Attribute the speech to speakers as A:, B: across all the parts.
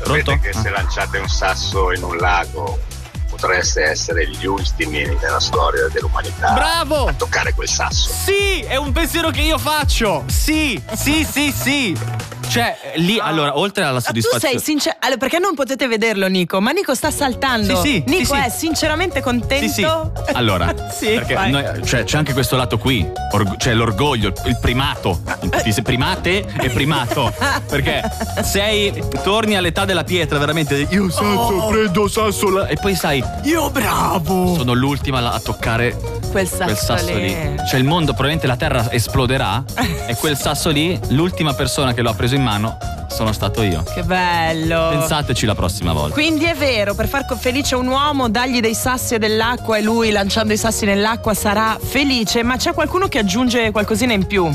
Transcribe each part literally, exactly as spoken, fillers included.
A: Sapete che
B: Ah.
A: se lanciate un sasso in un lago potreste essere gli ultimi nella storia dell'umanità
B: Bravo!
A: a toccare quel sasso.
B: Sì, è un pensiero che io faccio. Sì, sì, sì, sì. Cioè, lì, allora, oltre alla
C: Ma tu
B: soddisfazione.
C: sei sincero. Allora, perché non potete vederlo, Nico? Ma Nico sta saltando.
B: Sì, sì,
C: Nico
B: sì,
C: è
B: sì.
C: sinceramente contento.
B: Sì, sì. Allora,
C: Sì,
B: perché
C: vai.
B: noi- cioè, c'è anche questo lato qui, org- cioè l'orgoglio, il, il primato, Ti- primate e primato. Perché sei, torni all'età della pietra, veramente. Io sasso,
C: Oh.
B: prendo sasso là. E poi sai,
C: Io bravo.
B: sono l'ultima a toccare
C: Quel sasso,
B: quel sasso
C: lì.
B: lì. Cioè il mondo, probabilmente la terra esploderà e quel sasso lì, l'ultima persona che l'ho preso in mano sono stato io.
C: Che bello.
B: Pensateci la prossima volta.
C: Quindi è vero, per far felice un uomo, dagli dei sassi e dell'acqua e lui lanciando i sassi nell'acqua sarà felice, ma c'è qualcuno che aggiunge qualcosina in più.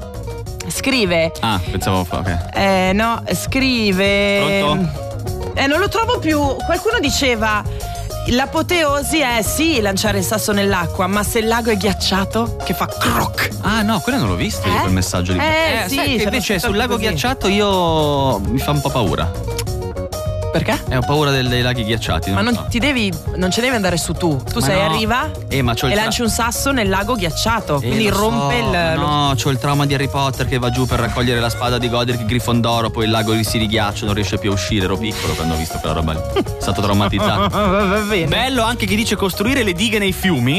C: Scrive.
B: Ah, pensavo, ok.
C: Eh no, scrive.
B: Pronto?
C: Eh, non lo trovo più. Qualcuno diceva. L'apoteosi è sì lanciare il sasso nell'acqua, ma se il lago è ghiacciato, che fa croc.
B: Ah no, quello non l'ho visto io,
C: Eh?
B: quel messaggio lì.
C: Eh, sì,
B: sai che
C: c'era
B: invece
C: scritto
B: sul lago
C: così.
B: ghiacciato io mi fa un po' paura.
C: Perché?
B: Eh, ho paura del- dei laghi ghiacciati.
C: Ma
B: Non
C: non
B: so.
C: ti devi. Non ci devi andare su tu. Tu
B: Ma
C: sei
B: no.
C: a riva
B: Eh, ma c'ho il
C: e
B: tra-
C: lanci un sasso nel lago ghiacciato.
B: Eh,
C: quindi
B: lo so,
C: rompe il.
B: ma
C: lo-
B: No, c'ho il trauma di Harry Potter che va giù per raccogliere la spada di Godric Grifondoro, poi il lago gli si righiaccia, non riesce più a uscire. Ero piccolo quando ho visto quella roba lì. Sono stato traumatizzato.
C: Va bene.
B: Bello anche chi dice costruire le dighe nei fiumi.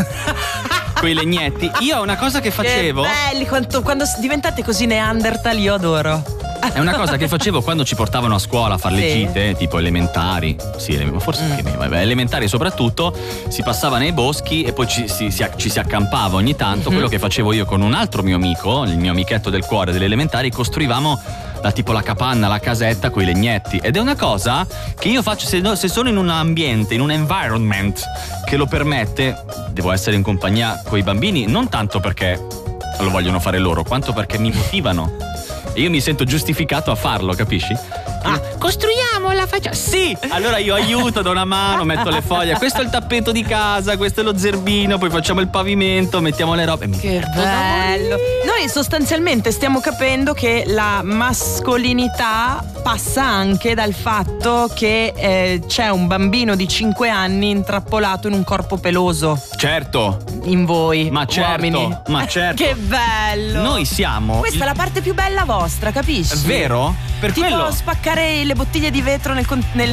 B: Quei legnetti. Io una cosa che facevo.
C: Che belli, quando, quando diventate così Neanderthal, io adoro.
B: È una cosa che facevo quando ci portavano a scuola a fare le
C: Sì.
B: gite, tipo elementari. Sì, ele- forse anche me, vabbè, elementari soprattutto. Si passava nei boschi e poi ci si, si- ci si accampava ogni tanto. Quello che facevo io con un altro mio amico, il mio amichetto del cuore delle elementari, costruivamo la, tipo la capanna, la casetta con i legnetti. Ed è una cosa che io faccio se, no- se sono in un ambiente, in un environment che lo permette, devo essere in compagnia coi bambini, non tanto perché lo vogliono fare loro, quanto perché mi motivano. E io mi sento giustificato a farlo, capisci? Ah, costruiamo la facciata. Sì! Allora io aiuto, do una mano, metto le foglie. Questo è il tappeto di casa, questo è lo zerbino, poi facciamo il pavimento, mettiamo le robe. E mi
C: Che
B: metto da
C: bello. Noi sostanzialmente stiamo capendo che la mascolinità passa anche dal fatto che eh, c'è un bambino di cinque anni intrappolato in un corpo peloso
B: Certo,
C: in voi,
B: ma certo,
C: uomini.
B: ma certo.
C: Che bello.
B: Noi siamo.
C: Questa è la parte più bella vostra, capisci?
B: Vero? Per
C: Tipo
B: quello.
C: spaccare le bottiglie di vetro nel, con- nel